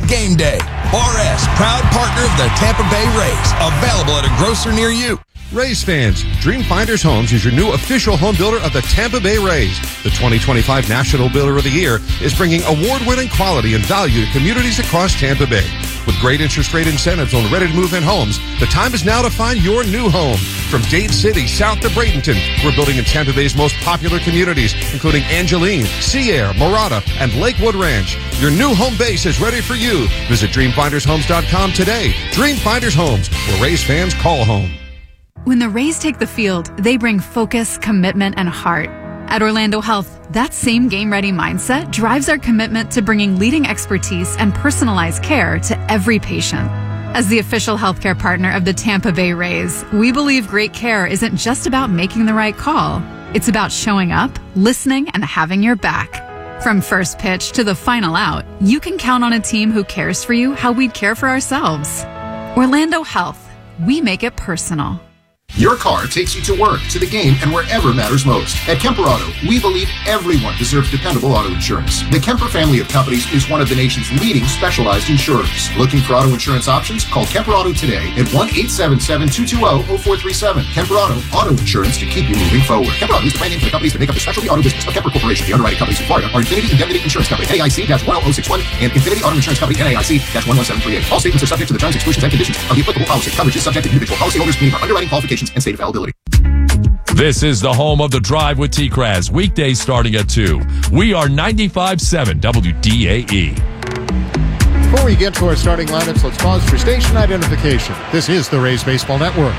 game day. RS, proud partner of the Tampa Bay Rays. Available at a grocer near you. Rays fans, Dream Finders Homes is your new official home builder of the Tampa Bay Rays. The 2025 National Builder of the Year is bringing award-winning quality and value to communities across Tampa Bay. With great interest rate incentives on ready-to-move-in homes, the time is now to find your new home. From Dade City south to Bradenton, we're building in Tampa Bay's most popular communities, including Angeline, Sea Air, Morada, and Lakewood Ranch. Your new home base is ready for you. Visit DreamFindersHomes.com today. Dream Finders Homes, where Rays fans call home. When the Rays take the field, they bring focus, commitment, and heart. At Orlando Health, that same game-ready mindset drives our commitment to bringing leading expertise and personalized care to every patient. As the official healthcare partner of the Tampa Bay Rays, we believe great care isn't just about making the right call. It's about showing up, listening, and having your back. From first pitch to the final out, you can count on a team who cares for you how we'd care for ourselves. Orlando Health, we make it personal. Your car takes you to work, to the game, and wherever matters most. At Kemper Auto, we believe everyone deserves dependable auto insurance. The Kemper family of companies is one of the nation's leading specialized insurers. Looking for auto insurance options? Call Kemper Auto today at 1-877-220-0437. Kemper auto insurance to keep you moving forward. Kemper Auto is the brand name for the companies that make up the specialty auto business of Kemper Corporation. The underwriting companies in Florida are Infinity Indemnity Insurance Company, NAIC-10061, and Infinity Auto Insurance Company, NAIC-11738. All statements are subject to the terms, exclusions, and conditions of the applicable policy. Coverage is subject to individual policyholders' meeting for underwriting qualifications and state availability. This is the home of The Drive with T-Kraz, weekdays starting at 2. We are 95.7 WDAE. Before we get to our starting lineups, let's pause for station identification. This is the Rays Baseball Network.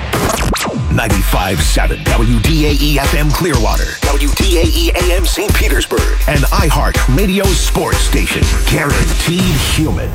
95.7 WDAE FM Clearwater, WDAE AM St. Petersburg, and iHeart Radio Sports Station. Guaranteed human.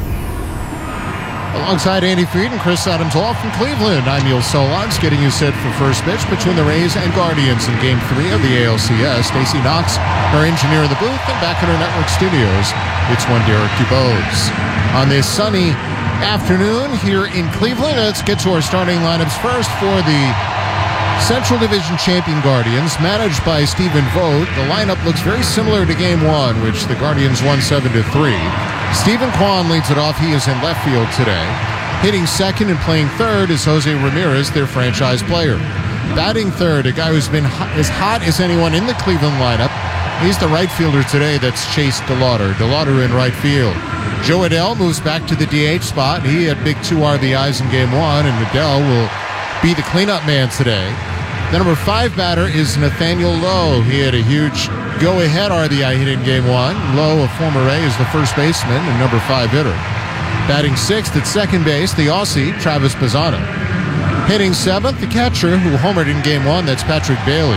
Alongside Andy Freed and Chris Adams-Hall from Cleveland, I'm Neil Solondz, getting you set for first pitch between the Rays and Guardians in Game 3 of the ALCS. Stacey Knox, our engineer in the booth, and back at our network studios, it's one Derek Dubose. On this sunny afternoon here in Cleveland, let's get to our starting lineups first for the Central Division champion Guardians, managed by Stephen Vogt. The lineup looks very similar to Game 1, which the Guardians won 7-3. Stephen Kwan leads it off. He is in left field today. Hitting second and playing third is Jose Ramirez, their franchise player. Batting third, a guy who's been as hot as anyone in the Cleveland lineup. He's the right fielder today. That's Chase DeLauder. DeLauder in right field. Joe Adell moves back to the DH spot. He had big 2 RBIs in Game 1, and Adell will be the cleanup man today. The number 5 batter is Nathaniel Lowe. He had a huge go-ahead RBI hit in Game 1. Lowe, a former Ray, is the first baseman and number 5 hitter. Batting 6th at second base, the Aussie, Travis Bazzana. Hitting 7th, the catcher, who homered in Game 1, that's Patrick Bailey.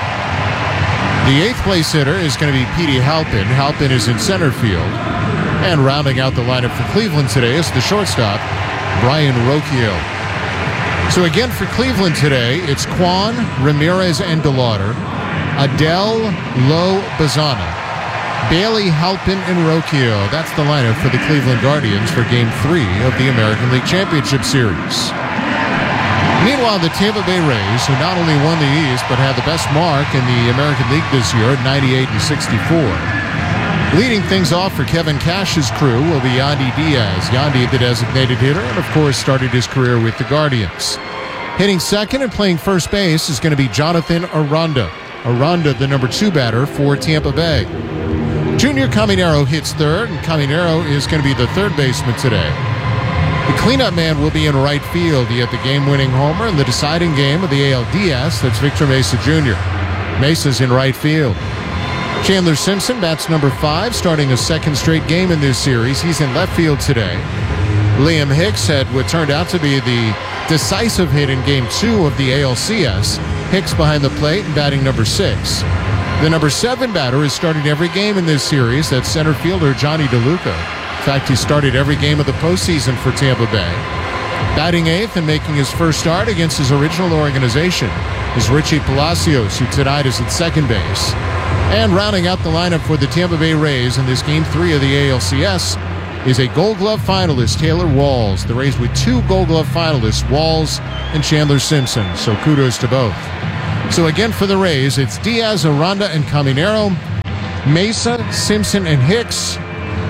The 8th place hitter is going to be Petey Halpin. Halpin is in center field. And rounding out the lineup for Cleveland today is the shortstop, Brian Rocchio. So again for Cleveland today, it's Kwan, Ramirez, and DeLauder, Adell, Lowe, Bazzana, Bailey, Halpin, and Rocchio. That's the lineup for the Cleveland Guardians for Game 3 of the American League Championship Series. Meanwhile, the Tampa Bay Rays, who not only won the East, but had the best mark in the American League this year at 98-64. Leading things off for Kevin Cash's crew will be Yandy Diaz. Yandy, the designated hitter, and of course started his career with the Guardians. Hitting second and playing first base is going to be Jonathan Aranda. Aranda, the number 2 batter for Tampa Bay. Junior Caminero hits third, and Caminero is going to be the third baseman today. The cleanup man will be in right field. He had the game-winning homer in the deciding game of the ALDS. That's Victor Mesa Jr. Mesa's in right field. Chandler Simpson bats number 5, starting a second straight game in this series. He's in left field today. Liam Hicks had what turned out to be the decisive hit in Game 2 of the ALCS. Hicks behind the plate and batting number 6. The number 7 batter is starting every game in this series. That's center fielder Johnny DeLuca. In fact, he started every game of the postseason for Tampa Bay. Batting 8th and making his first start against his original organization is Richie Palacios, who tonight is at second base. And rounding out the lineup for the Tampa Bay Rays in this Game 3 of the ALCS is a Gold Glove finalist, Taylor Walls. The Rays with 2 Gold Glove finalists, Walls and Chandler Simpson. So kudos to both. So again for the Rays, it's Diaz, Aranda, and Caminero, Mesa, Simpson, and Hicks,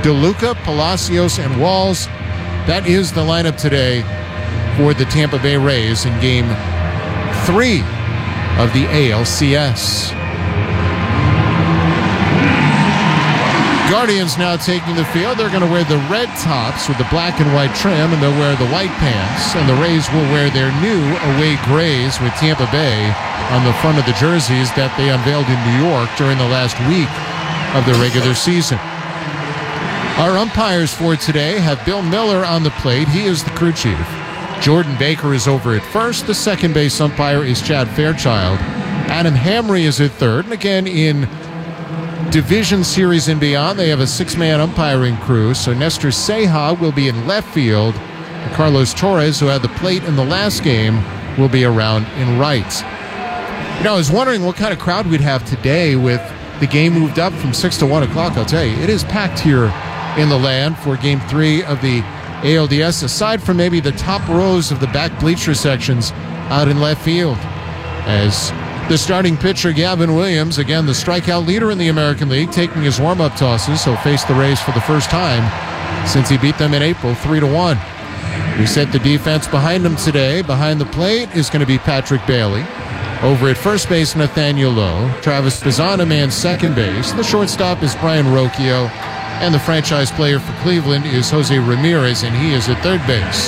DeLuca, Palacios, and Walls. That is the lineup today for the Tampa Bay Rays in Game 3 of the ALCS. Guardians now taking the field. They're going to wear the red tops with the black and white trim, and they'll wear the white pants. And the Rays will wear their new away grays with Tampa Bay on the front of the jerseys that they unveiled in New York during the last week of the regular season. Our umpires for today have Bill Miller on the plate. He is the crew chief. Jordan Baker is over at first. The second base umpire is Chad Fairchild. Adam Hamry is at third. And again, in Division Series and beyond, they have a six-man umpiring crew. So Nestor Ceja will be in left field. And Carlos Torres, who had the plate in the last game, will be around in right. You know, I was wondering what kind of crowd we'd have today with the game moved up from 6 to 1 o'clock. I'll tell you, it is packed here in the land for Game 3 of the ALDS, aside from maybe the top rows of the back bleacher sections out in left field. As the starting pitcher, Gavin Williams, again the strikeout leader in the American League, taking his warm-up tosses. He'll face the Rays for the first time since he beat them in April 3-1. We set the defense behind him today. Behind the plate is going to be Patrick Bailey. Over at first base, Nathaniel Lowe. Travis Pizana mans second base. The shortstop is Brian Rocchio. And the franchise player for Cleveland is Jose Ramirez, and he is at third base.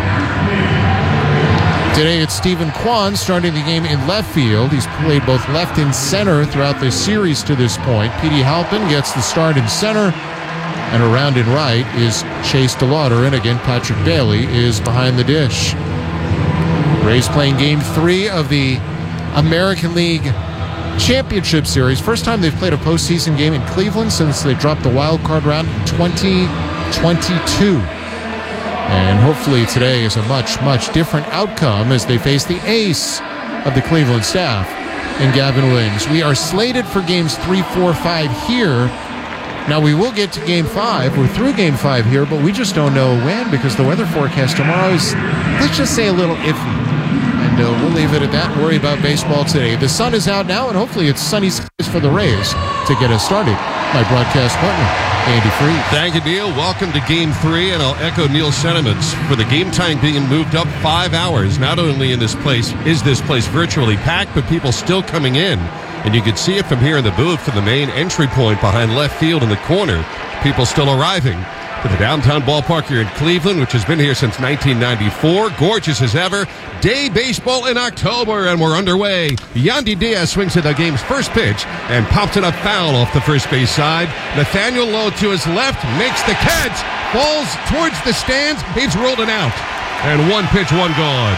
Today it's Stephen Kwan starting the game in left field. He's played both left and center throughout the series to this point. Petey Halpin gets the start in center. And around in right is Chase DeLauder. And again, Patrick Bailey is behind the dish. Rays playing Game 3 of the American League Championship Series. First time they've played a postseason game in Cleveland since they dropped the wild card round in 2022. And hopefully today is a much, much different outcome as they face the ace of the Cleveland staff in Gavin Williams. We are slated for Games 3, 4, 5 here. Now we will get to Game 5. We're through Game 5 here, but we just don't know when because the weather forecast tomorrow is, let's just say, a little iffy. And we'll leave it at that and worry about baseball today. The sun is out now, and hopefully it's sunny skies for the Rays to get us started. My broadcast partner, Andy Freed. Thank you, Neil. Welcome to Game 3, and I'll echo Neil's sentiments for the game time being moved up 5 hours. Not only in this place is this place virtually packed, but people still coming in. And you can see it from here in the booth from the main entry point behind left field in the corner. People still arriving to the downtown ballpark here in Cleveland, which has been here since 1994. Gorgeous as ever. Day baseball in October, and we're underway. Yandy Diaz swings at the game's first pitch and pops it up foul off the first base side. Nathaniel Lowe to his left makes the catch, falls towards the stands. He's ruled it out. And one pitch, one gone.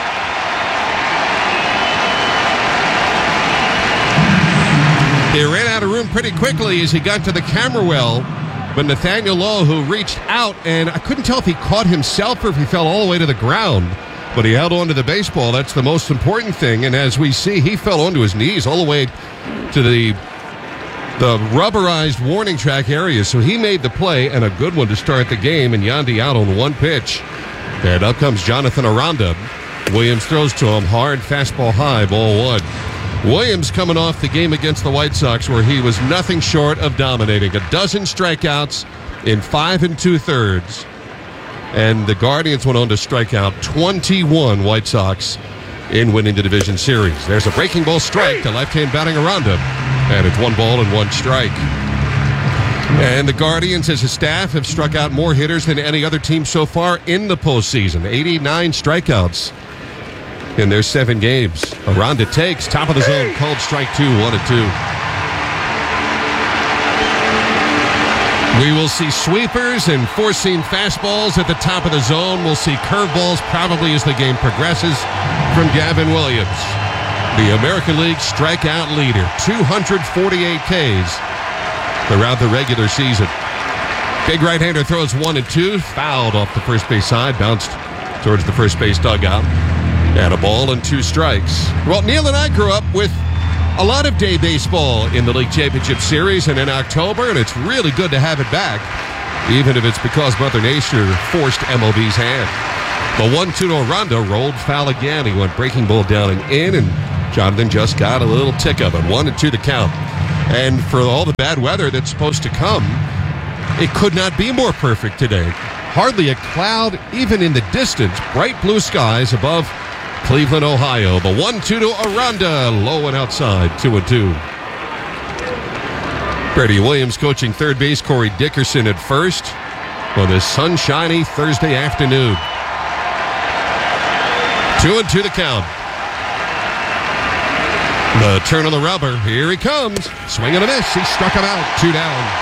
He ran out of room pretty quickly as he got to the camera well. But Nathaniel Lowe, who reached out, and I couldn't tell if he caught himself or if he fell all the way to the ground. But he held on to the baseball. That's the most important thing. And as we see, he fell onto his knees all the way to the rubberized warning track area. So he made the play, and a good one to start the game. And Yandy out on one pitch. And up comes Jonathan Aranda. Williams throws to him. Hard fastball high, ball one. Williams coming off the game against the White Sox where he was nothing short of dominating. 12 strikeouts in 5 2/3. And the Guardians went on to strike out 21 White Sox in winning the division series. There's a breaking ball strike to left-hand batting Aranda. And it's 1 ball and 1 strike. And the Guardians as a staff have struck out more hitters than any other team so far in the postseason. 89 strikeouts in their 7 games. Aranda takes, top of the zone, called strike 2, 1-2. We will see sweepers and four-seam fastballs at the top of the zone. We'll see curveballs probably as the game progresses from Gavin Williams. The American League strikeout leader, 248 Ks throughout the regular season. Big right-hander throws 1-2, fouled off the first base side, bounced towards the first base dugout. And a ball and 2 strikes. Well, Neil and I grew up with a lot of day baseball in the League Championship Series and in October, and it's really good to have it back, even if it's because Mother Nature forced MLB's hand. The 1-2 to Aranda rolled foul again. He went breaking ball down and in, and Jonathan just got a little tick of it. 1-2 to count. And for all the bad weather that's supposed to come, It could not be more perfect today. Hardly a cloud, even in the distance. Bright blue skies above Cleveland, Ohio. The 1-2 to Aranda. Low and outside, 2-2. Brady Williams coaching third base. Corey Dickerson at first on this sunshiny Thursday afternoon. 2-2 the count. The turn on the rubber. Here he comes. Swing and a miss. He struck him out. 2 down.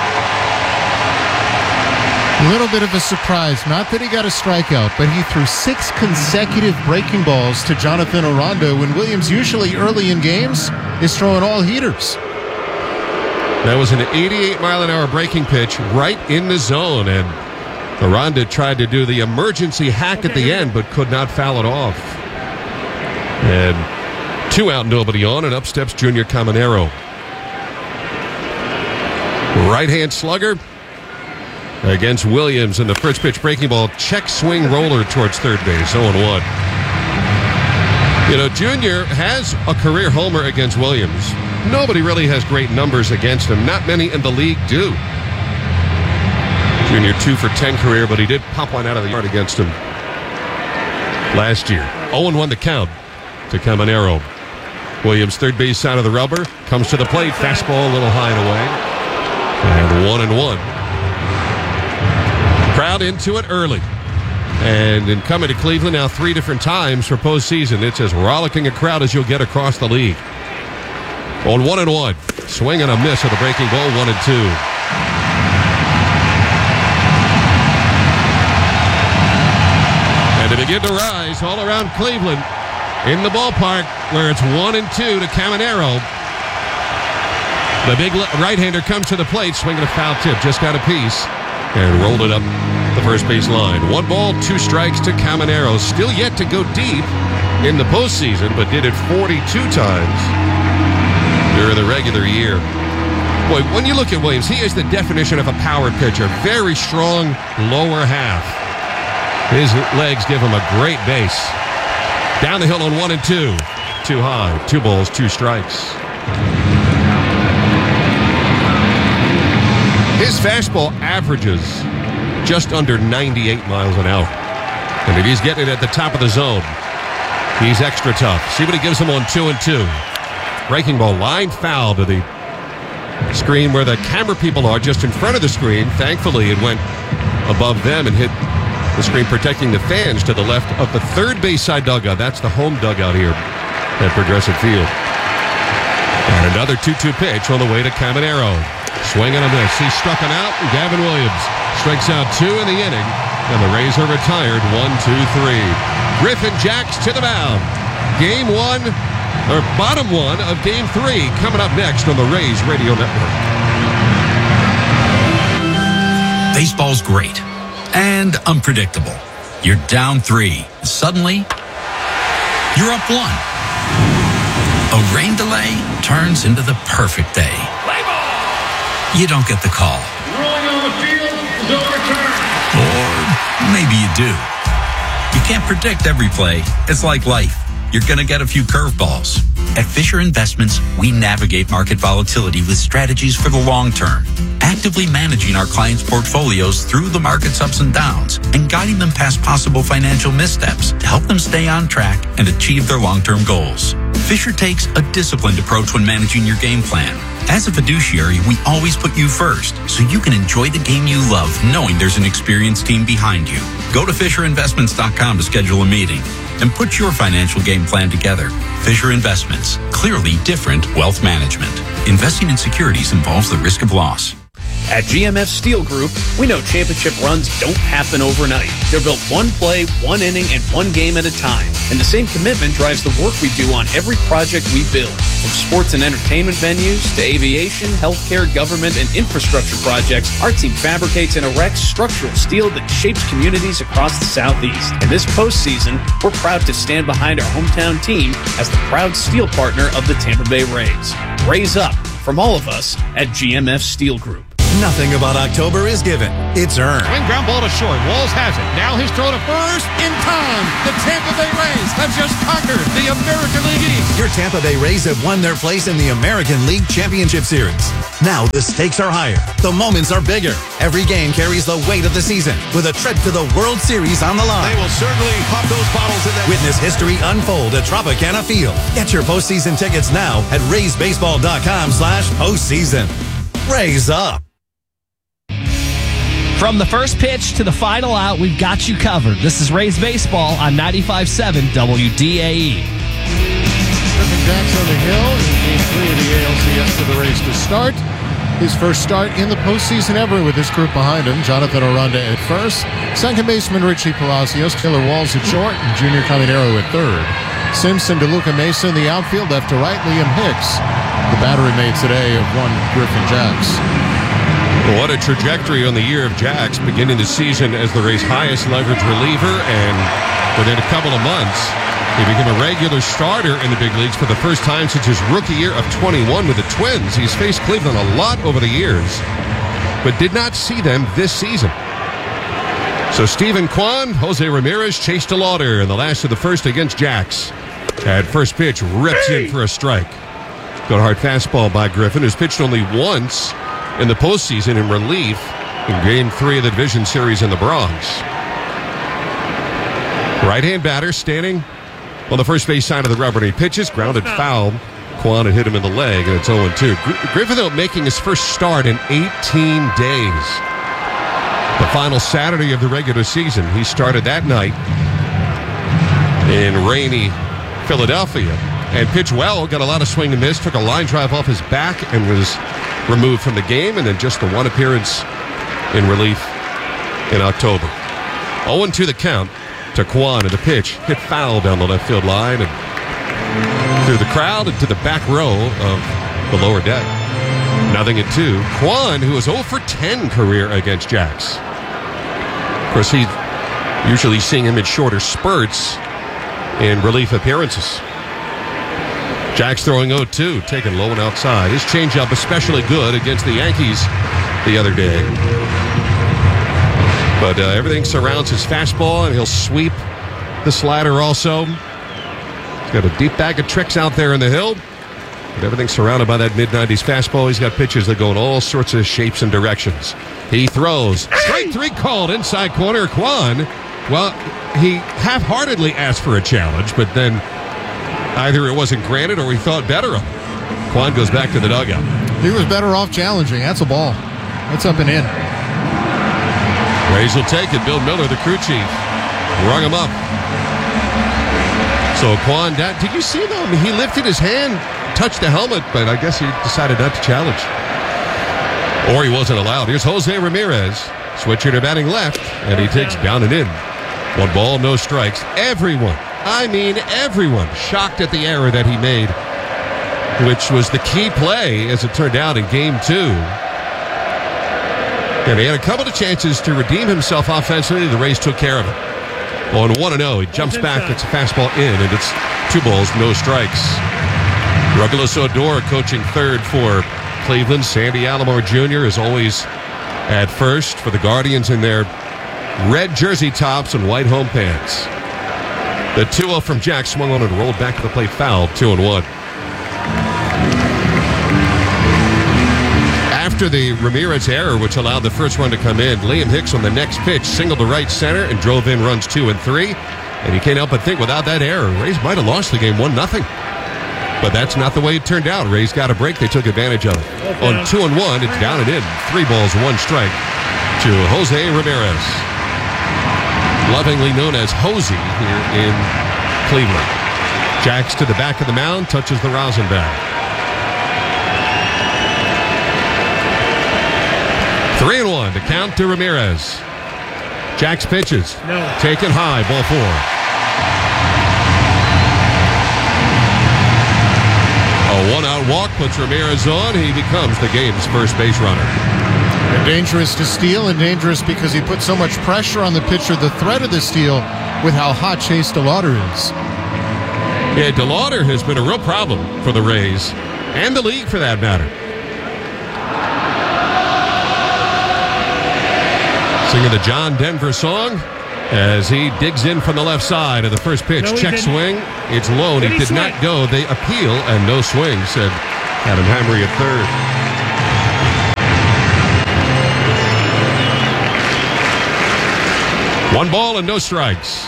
A little bit of a surprise. Not that he got a strikeout, but he threw 6 consecutive breaking balls to Jonathan Aranda when Williams usually early in games is throwing all heaters. That was an 88-mile-an-hour breaking pitch right in the zone, and Aranda tried to do the emergency hack at the end, but could not foul it off. And 2 out, nobody on, and up steps Junior Caminero. Right-hand slugger against Williams, and the first pitch breaking ball, check swing roller towards third base, 0-1. You know, Junior has a career homer against Williams. Nobody really has great numbers against him. Not many in the league do. Junior 2 for 10 career, but he did pop one out of the yard against him last year. 0-1 the count to Caminero. Williams, third base side of the rubber, comes to the plate, fastball a little high and away. And 1-1. Crowd into it early. And in coming to Cleveland now 3 different times for postseason, it's as rollicking a crowd as you'll get across the league. On 1-1. Swing and a miss with a breaking ball, 1-2. And they begin to rise all around Cleveland in the ballpark where it's 1-2 to Caminero. The big right-hander comes to the plate, swinging a foul tip, just got a piece, and rolled it up the first base line. 1 ball, 2 strikes to Caminero. Still yet to go deep in the postseason, but did it 42 times during the regular year. Boy, when you look at Williams, he is the definition of a power pitcher. Very strong lower half. His legs give him a great base. Down the hill on 1-2. Too high. 2 balls, 2 strikes. His fastball averages just under 98 miles an hour. And if he's getting it at the top of the zone, he's extra tough. See what he gives him on 2-2. Breaking ball, line foul to the screen where the camera people are, just in front of the screen. Thankfully, it went above them and hit the screen protecting the fans to the left of the third base side dugout. That's the home dugout here at Progressive Field. And another 2-2 pitch on the way to Caminero. Swing and a miss. He struck him out. Gavin Williams strikes out 2 in the inning. And the Rays are retired 1-2-3. Griffin Jacks to the mound. Game 1, or bottom 1 of Game 3 coming up next on the Rays Radio Network. Baseball's great and unpredictable. You're down 3. Suddenly, you're up 1. A rain delay turns into the perfect day. You don't get the call. Rolling on the field is overturned. Or maybe you do. You can't predict every play. It's like life. You're going to get a few curveballs. At Fisher Investments, we navigate market volatility with strategies for the long term, actively managing our clients' portfolios through the market's ups and downs and guiding them past possible financial missteps to help them stay on track and achieve their long-term goals. Fisher takes a disciplined approach when managing your game plan. As a fiduciary, we always put you first, so you can enjoy the game you love knowing there's an experienced team behind you. Go to FisherInvestments.com to schedule a meeting and put your financial game plan together. Fisher Investments, clearly different wealth management. Investing in securities involves the risk of loss. At GMF Steel Group, we know championship runs don't happen overnight. They're built 1 play, 1 inning, and 1 game at a time. And the same commitment drives the work we do on every project we build. From sports and entertainment venues to aviation, healthcare, government, and infrastructure projects, our team fabricates and erects structural steel that shapes communities across the Southeast. And this postseason, we're proud to stand behind our hometown team as the proud steel partner of the Tampa Bay Rays. Raise up from all of us at GMF Steel Group. Nothing about October is given. It's earned. Swing ground ball to short. Walls has it. Now his throw to first. In time. The Tampa Bay Rays have just conquered the American League East. Your Tampa Bay Rays have won their place in the American League Championship Series. Now the stakes are higher. The moments are bigger. Every game carries the weight of the season with a trip to the World Series on the line. They will certainly pop those bottles in that. Witness history unfold at Tropicana Field. Get your postseason tickets now at RaysBaseball.com/postseason. Rays up. From the first pitch to the final out, we've got you covered. This is Rays Baseball on 95.7 WDAE. Griffin Jackson on the hill in Game 3 of the ALCS for the Rays to start. His first start in the postseason ever with this group behind him. Jonathan Aranda at first. Second baseman Richie Palacios, Taylor Walls at short, and Junior Caminero at third. Simpson to Luca Mesa in the outfield, left to right, Liam Hicks. The battery made today of one Griffin Jacks. What a trajectory on the year of Jacks, beginning the season as the Rays' highest leverage reliever, and within a couple of months, he became a regular starter in the big leagues for the first time since his rookie year of 21 with the Twins. He's faced Cleveland a lot over the years, but did not see them this season. So Steven Kwan, Jose Ramirez, Chase DeLauder in the last of the first against Jacks. At first pitch, rips in for a strike. Good hard fastball by Griffin, who's pitched only once in the postseason in relief in Game 3 of the division series in the Bronx. Right-hand batter standing on the first base side of the rubber, and he pitches, grounded foul. Kwan had hit him in the leg, and it's 0-2. Griffin, though, making his first start in 18 days. The final Saturday of the regular season. He started that night in rainy Philadelphia and pitched well, got a lot of swing and miss, took a line drive off his back and was removed from the game, and then just the one appearance in relief in October. 0-2 the count to Kwan, and the pitch hit foul down the left field line and through the crowd and to the back row of the lower deck. 0-2. Kwan, who is 0 for 10 career against Jacks. Of course, he's usually seeing him in shorter spurts in relief appearances. Jacks throwing 0-2, taken low and outside. His changeup especially good against the Yankees the other day. But everything surrounds his fastball, and he'll sweep the slider also. He's got a deep bag of tricks out there in the hill. But everything surrounded by that mid-90s fastball. He's got pitches that go in all sorts of shapes and directions. He throws. Strike 3 called inside corner. Kwan, well, he half-heartedly asked for a challenge, but then either it wasn't granted or he thought better of it. Kwan goes back to the dugout. He was better off challenging. That's a ball. That's up and in. Rays will take it. Bill Miller, the crew chief, rung him up. So Kwan, did you see though? He lifted his hand, touched the helmet, but I guess he decided not to challenge. Or he wasn't allowed. Here's Jose Ramirez, switching to batting left, and he takes down and in. 1 ball, no strikes. Everyone, I mean everyone, shocked at the error that he made, which was the key play, as it turned out, in Game 2. And he had a couple of chances to redeem himself offensively. The Rays took care of it. On 1-0, he jumps back, gets a fastball in, and it's 2 balls, no strikes. Douglas Odor coaching third for Cleveland. Sandy Alomar Jr. is always at first for the Guardians in their red jersey tops and white home pants. The 2-0 from Jack swung on and rolled back to the plate, foul, 2-1. After the Ramirez error, which allowed the first run to come in, Liam Hicks on the next pitch singled to right center and drove in runs 2 and 3. And you can't help but think without that error, Rays might have lost the game 1-0. But that's not the way it turned out. Rays got a break. They took advantage of it. Okay. On 2-1, it's down and in. 3 balls, 1 strike to Jose Ramirez. Lovingly known as Hosey here in Cleveland. Jacks to the back of the mound, touches the rosin bag. 3-1 to count to Ramirez. Jacks pitches. No. Taken high, ball 4. A 1-out walk puts Ramirez on. He becomes the game's first base runner. And dangerous to steal, and dangerous because he put so much pressure on the pitcher, the threat of the steal, with how hot Chase DeLauder is. Yeah, DeLauder has been a real problem for the Rays, and the league for that matter. Singing the John Denver song as he digs in from the left side of the first pitch. No, Check swing. It's low, and he did not go. They appeal, and no swing, said Adam Hamry at third. One ball and no strikes.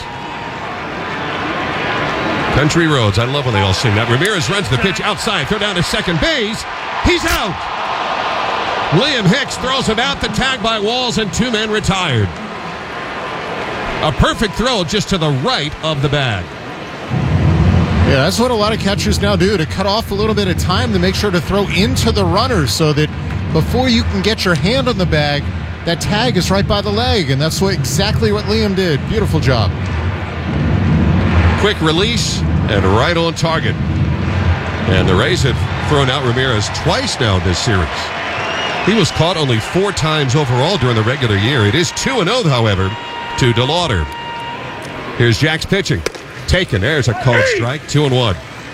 Country Roads. I love when they all sing that. Ramirez runs the pitch outside. Throw down to second base. He's out. Liam Hicks throws him out. The tag by Walls, and two men retired. A perfect throw just to the right of the bag. Yeah, that's what a lot of catchers now do, to cut off a little bit of time to make sure to throw into the runner so that before you can get your hand on the bag, that tag is right by the leg, and that's exactly what Liam did. Beautiful job. Quick release and right on target. And the Rays have thrown out Ramirez twice now this series. He was caught only 4 times overall during the regular year. It is 2-0, however, to DeLauder. Here's Jack's pitching. Taken. There's a called strike. 2-1.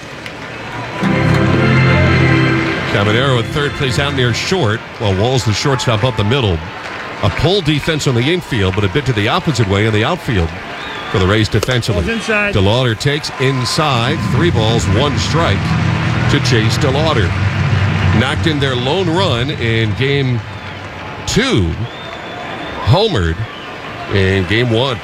Caminero at third, plays out near short, while Walls, the shortstop, up the middle. A pull defense on the infield, but a bit to the opposite way in the outfield for the Rays defensively. DeLauder takes inside. 3 balls, 1 strike to Chase DeLauder. Knocked in their lone run in Game 2. Homered in Game 1.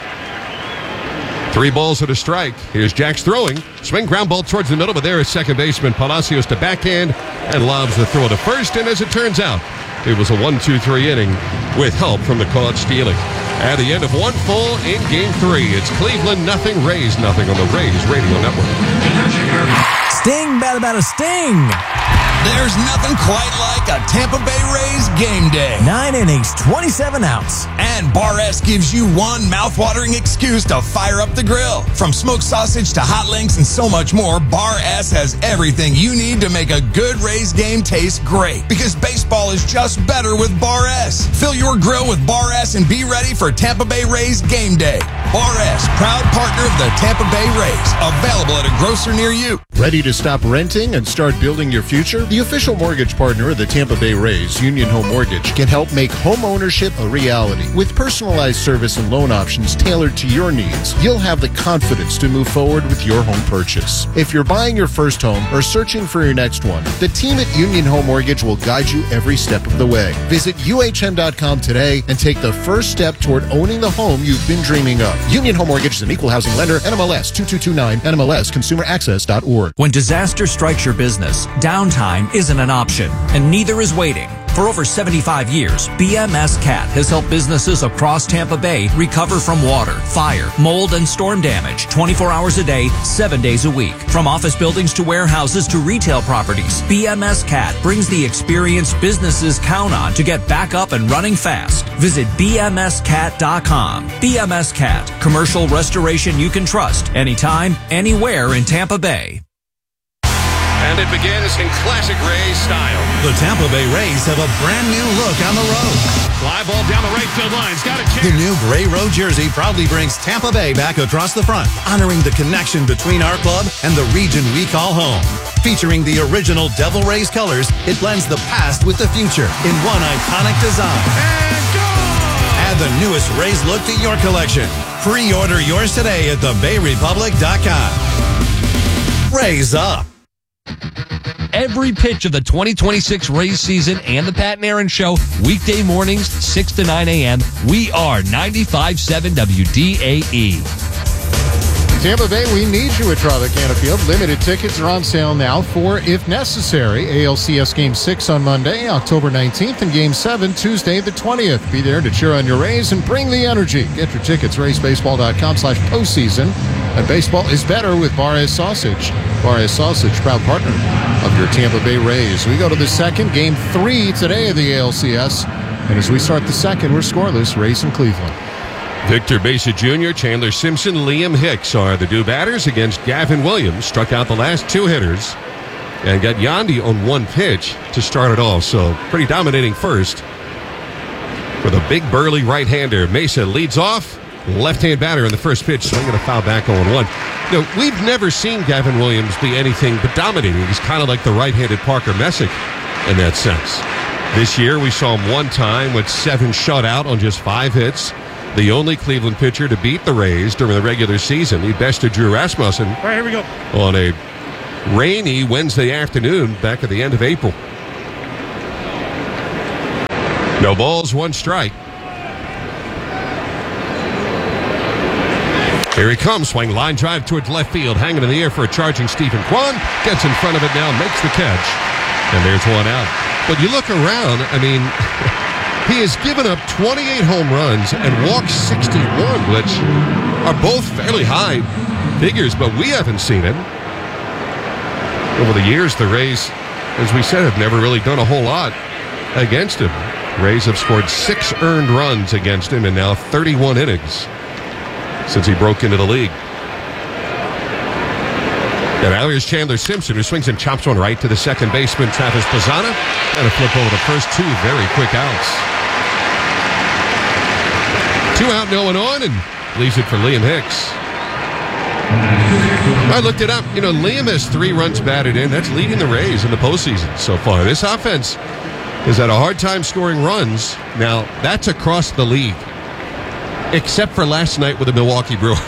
3 balls and a strike. Here's Jack's throwing. Swing ground ball towards the middle, but there is second baseman Palacios to backhand and lobs the throw to first. And as it turns out, it was a 1-2-3 inning with help from the caught stealing. At the end of 1 full in Game 3, it's Cleveland nothing, Rays nothing on the Rays Radio Network. Sting, bada sting. There's nothing quite like a Tampa Bay Rays game day. 9 innings, 27 outs. And Bar S gives you one mouthwatering excuse to fire up the grill. From smoked sausage to hot links and so much more, Bar S has everything you need to make a good Rays game taste great. Because baseball is just better with Bar S. Fill your grill with Bar S and be ready for Tampa Bay Rays game day. Bar S, proud partner of the Tampa Bay Rays. Available at a grocer near you. Ready to stop renting and start building your future? The official mortgage partner of the Tampa Bay Rays, Union Home Mortgage, can help make home ownership a reality. With personalized service and loan options tailored to your needs, you'll have the confidence to move forward with your home purchase. If you're buying your first home or searching for your next one, the team at Union Home Mortgage will guide you every step of the way. Visit UHM.com today and take the first step toward owning the home you've been dreaming of. Union Home Mortgage is an equal housing lender, NMLS 2229, NMLS ConsumerAccess.org. When disaster strikes your business, downtime isn't an option, and neither is waiting. For over 75 years, BMS CAT has helped businesses across Tampa Bay recover from water, fire, mold, and storm damage 24 hours a day, 7 days a week. From office buildings to warehouses to retail properties, BMS CAT brings the experience businesses count on to get back up and running fast. Visit BMSCAT.com. BMS CAT, commercial restoration you can trust anytime, anywhere in Tampa Bay. And it begins in classic Rays style. The Tampa Bay Rays have a brand new look on the road. Fly ball down the right field line. It's got a chance. The new Gray Road jersey proudly brings Tampa Bay back across the front, honoring the connection between our club and the region we call home. Featuring the original Devil Rays colors, it blends the past with the future in one iconic design. And go! Add the newest Rays look to your collection. Pre-order yours today at thebayrepublic.com. Rays up. Every pitch of the 2026 Rays season and the Pat and Aaron Show, weekday mornings, 6 to 9 a.m. We are 95.7 WDAE. Tampa Bay, we need you at Tropicana Field. Limited tickets are on sale now for, if necessary, ALCS Game 6 on Monday, October 19th, and Game 7, Tuesday the 20th. Be there to cheer on your Rays and bring the energy. Get your tickets, raysbaseball.com/postseason. And baseball is better with Bar S Sausage. Bar S Sausage, proud partner of your Tampa Bay Rays. We go to the second, Game 3 today of the ALCS. And as we start the second, we're scoreless, Rays in Cleveland. Victor Besa Jr., Chandler Simpson, Liam Hicks are the new batters against Gavin Williams. Struck out the last 2 hitters and got Yandy on 1 pitch to start it off. So pretty dominating first for the big burly right-hander. Mesa leads off. Left-hand batter in the first pitch, swinging a foul back 0-1. You know, we've never seen Gavin Williams be anything but dominating. He's kind of like the right-handed Parker Messick in that sense. This year, we saw him 1 time with 7 shutout on just 5 hits. the only Cleveland pitcher to beat the Rays during the regular season. He bested Drew Rasmussen All right, here we go. on a rainy Wednesday afternoon back at the end of April. No balls, 1 strike. Here he comes, swing, line drive towards left field, hanging in the air for a charging Stephen Kwan. Gets in front of it now, makes the catch, and there's 1 out. But you look around, I mean, he has given up 28 home runs and walked 61, which are both fairly high figures, but we haven't seen it. Over the years, the Rays, as we said, have never really done a whole lot against him. Rays have scored 6 earned runs against him in now 31 innings since he broke into the league. And now here's Chandler Simpson, who swings and chops one right to the second baseman, Travis Bazzana, and a flip over the first 2 very quick outs. 2 out, no one on, and leaves it for Liam Hicks. I looked it up. You know, Liam has 3 runs batted in. That's leading the Rays in the postseason so far. This offense has had a hard time scoring runs. Now, that's across the league, except for last night with the Milwaukee Brewers.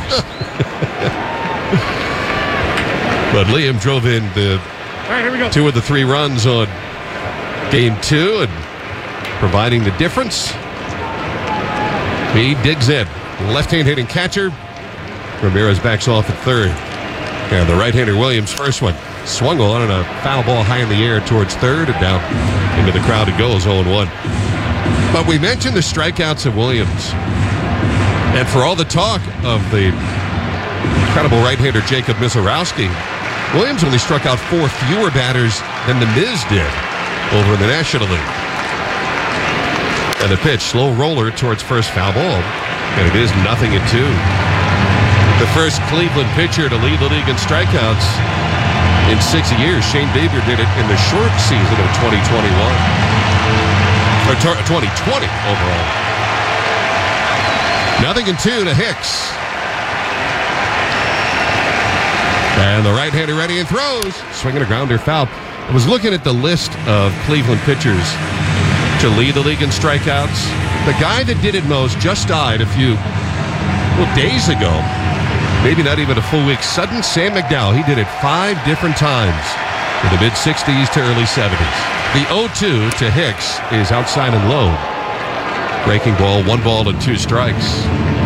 But Liam drove in the All right, here we go. 2 of the 3 runs on Game 2 and providing the difference. He digs in. Left-hand hitting catcher. Ramirez backs off at third. And the right-hander Williams, first one, swung on and a foul ball high in the air towards third and down into the crowd. It goes 0-1. But we mentioned the strikeouts of Williams. And for all the talk of the incredible right-hander Jacob Misiorowski, Williams only struck out 4 fewer batters than the Miz did over in the National League. And the pitch, slow roller towards first, foul ball. And it is 0-2. The first Cleveland pitcher to lead the league in strikeouts in 6 years. Shane Bieber did it in the short season of 2021. Or 2020 overall. 0-2 to Hicks. And the right-hander ready and throws. Swinging a grounder, foul. I was looking at the list of Cleveland pitchers to lead the league in strikeouts. The guy that did it most just died a few days ago. Maybe not even a full week. Sudden Sam McDowell. He did it 5 different times in the mid-60s to early 70s. The 0-2 to Hicks is outside and low. Breaking ball, 1 ball and 2 strikes.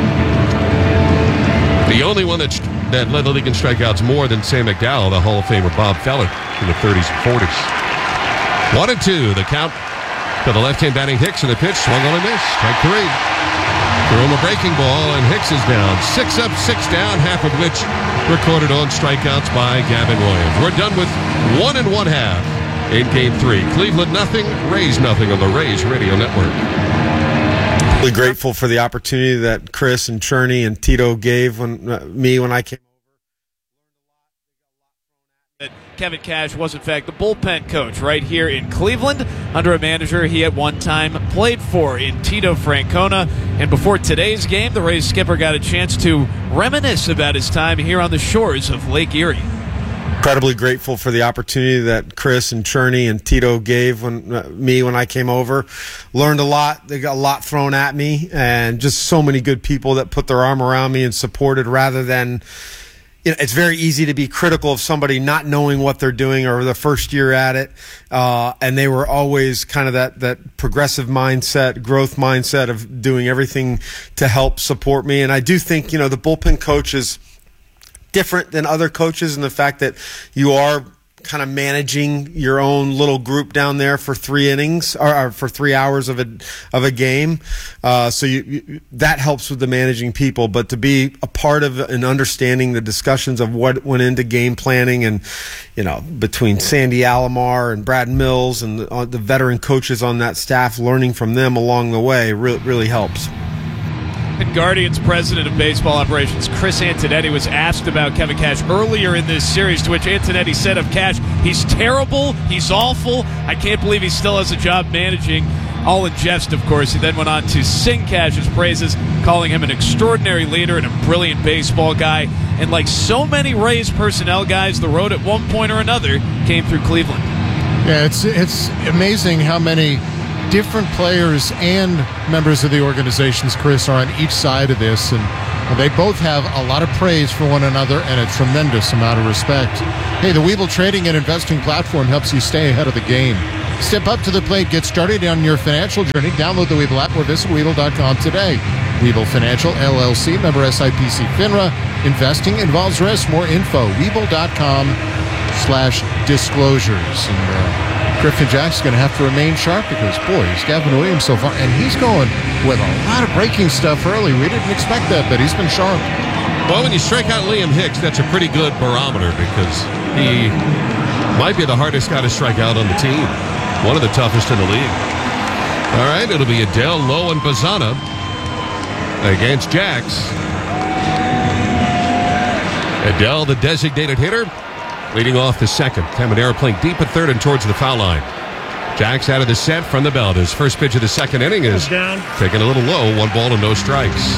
The only one that led the league in strikeouts more than Sam McDowell, the Hall of Famer Bob Feller in the 30s and 40s. 1-2, the count to the left-hand batting Hicks, and the pitch swung on and missed. Strike 3. Threw him a breaking ball, and Hicks is down. 6 up, 6 down, half of which recorded on strikeouts by Gavin Williams. We're done with 1 1/2 in Game 3. Cleveland nothing, Rays nothing on the Rays Radio Network. Really grateful for the opportunity that Chris and Cherney and Tito gave me when I came. That Kevin Cash was, in fact, the bullpen coach right here in Cleveland under a manager he at one time played for in Tito Francona. And before today's game, the Rays skipper got a chance to reminisce about his time here on the shores of Lake Erie. Incredibly grateful for the opportunity that Chris and Cherney and Tito gave me when I came over. Learned a lot. They got a lot thrown at me, and just so many good people that put their arm around me and supported rather than... It's very easy to be critical of somebody not knowing what they're doing or the first year at it. And they were always kind of that progressive mindset, growth mindset of doing everything to help support me. And I do think, the bullpen coach is different than other coaches in the fact that you are kind of managing your own little group down there for 3 innings or for 3 hours of a game. So that helps with the managing people, but to be a part of and understanding the discussions of what went into game planning and, between Sandy Alomar and Brad Mills and the veteran coaches on that staff, learning from them along the way really helps. And Guardians president of baseball operations Chris Antonetti was asked about Kevin Cash earlier in this series, to which Antonetti said of Cash, he's terrible, he's awful, I can't believe he still has a job managing. All in jest, of course. He then went on to sing Cash's praises, calling him an extraordinary leader and a brilliant baseball guy. And like so many Rays personnel guys, the road at one point or another came through Cleveland. Yeah, it's amazing how many different players and members of the organizations, Chris, are on each side of this, and they both have a lot of praise for one another and a tremendous amount of respect. Hey, the Webull Trading and Investing platform helps you stay ahead of the game. Step up to the plate, get started on your financial journey. Download the Webull app or visit Webull.com today. Webull Financial, LLC, member SIPC FINRA. Investing involves risk. More info, Webull.com/disclosures. And Griffin Jack's going to have to remain sharp because, boy, he's Gavin Williams so far. And he's going with a lot of breaking stuff early. We didn't expect that, but he's been sharp. Well, when you strike out Liam Hicks, that's a pretty good barometer because he might be the hardest guy to strike out on the team. One of the toughest in the league. All right, it'll be Adell, Lowe, and Bazana against Jax. Adell, the designated hitter, leading off the second. Caminero playing deep at third and towards the foul line. Jax out of the set from the belt. His first pitch of the second inning is taken a little low. 1 ball and no strikes.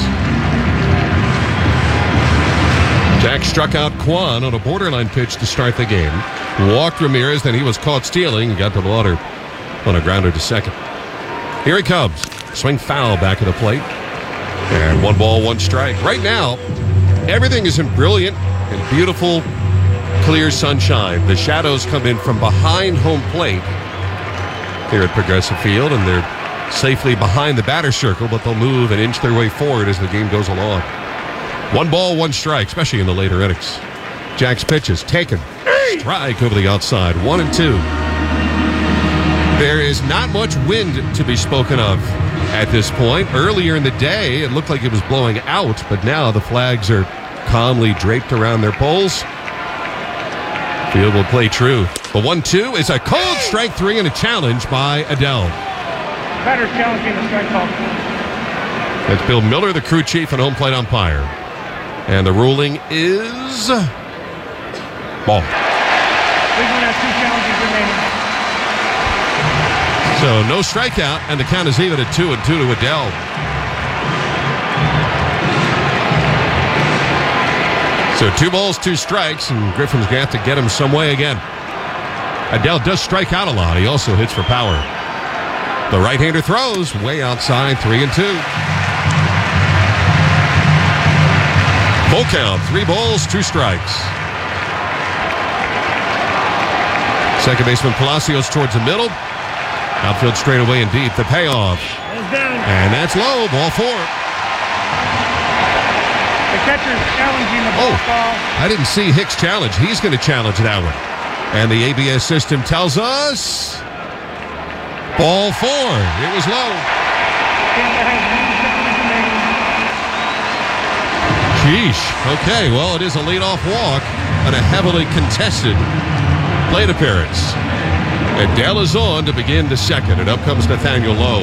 Jax struck out Kwan on a borderline pitch to start the game. Walked Ramirez, then he was caught stealing. Got the Lauder on a grounder to second. Here he comes. Swing foul back of the plate. And 1 ball, 1 strike. Right now, everything is in brilliant and beautiful, clear sunshine. The shadows come in from behind home plate here at Progressive Field, and they're safely behind the batter circle, but they'll move and inch their way forward as the game goes along. 1 ball, 1 strike, especially in the later innings. Jax pitches, taken. Strike over the outside, 1-2. There is not much wind to be spoken of at this point. Earlier in the day, it looked like it was blowing out, but now the flags are calmly draped around their poles. Field will play true. The 1-2 is a cold strike 3 and a challenge by Adell. Batter challenging the strike call. That's Bill Miller, the crew chief and home plate umpire. And the ruling is ball. Cleveland has 2 challenges remaining. So no strikeout, and the count is even at 2-2 to Adell. So 2 balls, 2 strikes, and Griffin's going to have to get him some way again. Adell does strike out a lot. He also hits for power. The right-hander throws way outside, 3-2. Full count, 3 balls, 2 strikes. Second baseman Palacios towards the middle. Outfield straight away and deep. The payoff. And that's low. Ball 4. The catcher's challenging the ball. I didn't see Hicks challenge. He's going to challenge that one. And the ABS system tells us ball 4. It was low. Sheesh. Okay, well, it is a leadoff walk on a heavily contested plate appearance. Adell is on to begin the second, and up comes Nathaniel Lowe.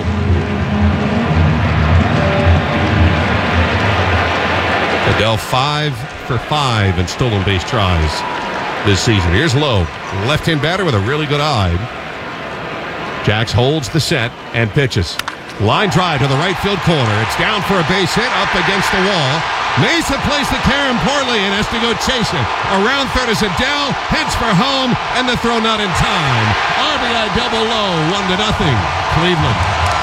Adell 5 for 5 in stolen base tries this season. Here's Lowe, left-hand batter with a really good eye. Jax holds the set and pitches. Line drive to the right field corner. It's down for a base hit up against the wall. Mesa plays the carom poorly and has to go chase it. Around third is Adell, heads for home, and the throw not in time. RBI double Lowe, 1-0, Cleveland.